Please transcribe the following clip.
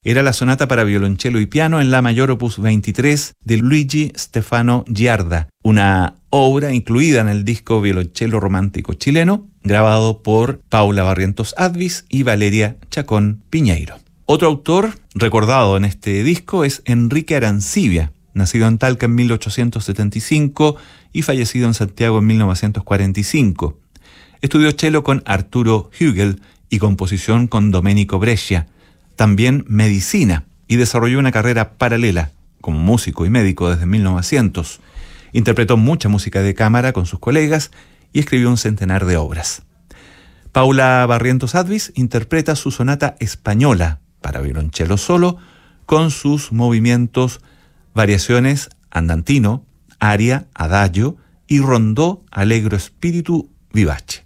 Era la sonata para violonchelo y piano en la mayor opus 23 de Luigi Stefano Giarda, una obra incluida en el disco Violonchelo Romántico Chileno, grabado por Paula Barrientos Advis y Valeria Chacón Piñeiro. Otro autor recordado en este disco es Enrique Arancibia, nacido en Talca en 1875 y fallecido en Santiago en 1945. Estudió cello con Arturo Hügel y composición con Domenico Brescia, también medicina, y desarrolló una carrera paralela como músico y médico desde 1900. Interpretó mucha música de cámara con sus colegas y escribió un centenar de obras. Paula Barrientos Advis interpreta su sonata española para violonchelo solo con sus movimientos, variaciones andantino, aria, adagio y rondó allegro spiritu vivace.